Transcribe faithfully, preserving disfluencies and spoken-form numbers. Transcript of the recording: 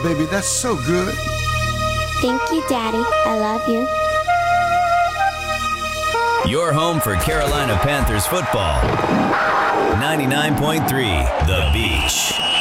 baby, that's so good. Thank you, Daddy. I love you. Your home for Carolina Panthers football. ninety-nine point three The Beach.